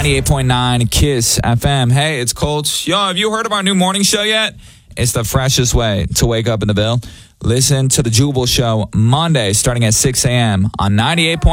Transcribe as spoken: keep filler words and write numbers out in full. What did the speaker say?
ninety-eight point nine KISS F M. Hey, it's Colts. Yo, have you heard of our new morning show yet? It's the freshest way to wake up in the Ville. Listen to the Jubal Show Monday starting at six a.m. on ninety-eight point nine